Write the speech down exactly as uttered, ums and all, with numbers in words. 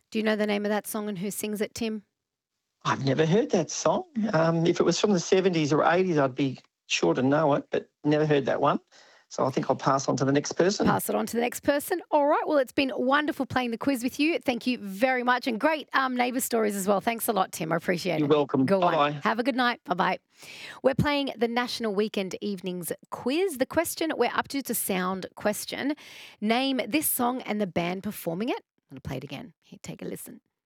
Do you know the name of that song and who sings it, Tim? I've never heard that song. Um, if it was from the seventies or eighties, I'd be sure to know it, but never heard that one. So I think I'll pass on to the next person. Pass it on to the next person. All right. Well, it's been wonderful playing the quiz with you. Thank you very much. And great um, neighbour stories as well. Thanks a lot, Tim. I appreciate You're it. welcome. Go on. Bye-bye. Have a good night. Bye-bye. We're playing the National Weekend Evenings quiz. The question we're up to is a sound question. Name this song and the band performing it. I'm going to play it again. Here, take a listen.